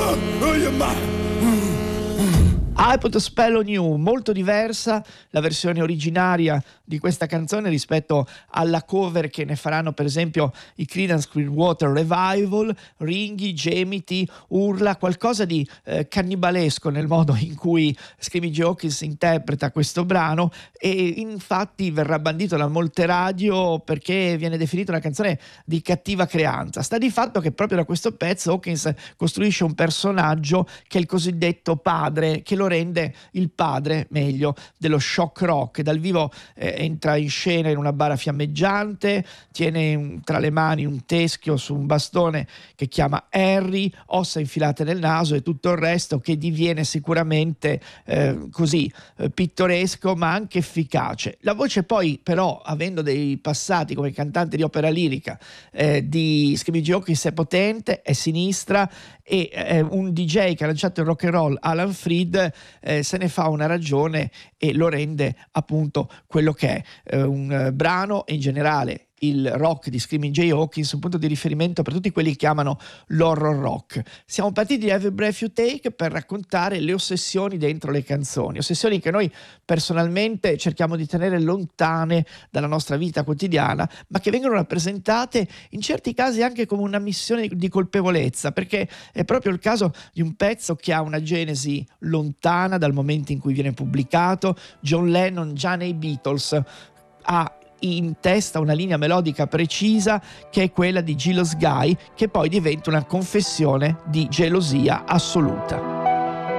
I Put a Spell on You, molto diversa la versione originaria di questa canzone rispetto alla cover che ne faranno per esempio i Creedence Clearwater Revival. Ringhi, gemiti, urla, qualcosa di cannibalesco nel modo in cui Screaming Jay Hawkins interpreta questo brano, e infatti verrà bandito da molte radio perché viene definita una canzone di cattiva creanza. Sta di fatto che proprio da questo pezzo Hawkins costruisce un personaggio che è il cosiddetto padre, che lo rende il padre, meglio, dello shock rock. Dal vivo entra in scena in una bara fiammeggiante, tiene tra le mani un teschio su un bastone che chiama Harry, ossa infilate nel naso e tutto il resto, che diviene sicuramente pittoresco ma anche efficace. La voce poi però, avendo dei passati come cantante di opera lirica di Screaming Jay Hawkins, è potente, è sinistra, e un DJ che ha lanciato il rock and roll, Alan Freed, se ne fa una ragione e lo rende appunto quello che è un brano, e in generale il rock di Screaming Jay Hawkins, un punto di riferimento per tutti quelli che amano l'horror rock. Siamo partiti da Every Breath You Take per raccontare le ossessioni dentro le canzoni, ossessioni che noi personalmente cerchiamo di tenere lontane dalla nostra vita quotidiana, ma che vengono rappresentate in certi casi anche come una missione di colpevolezza, perché è proprio il caso di un pezzo che ha una genesi lontana dal momento in cui viene pubblicato. John Lennon già nei Beatles ha in testa una linea melodica precisa, che è quella di Jealous Guy, che poi diventa una confessione di gelosia assoluta.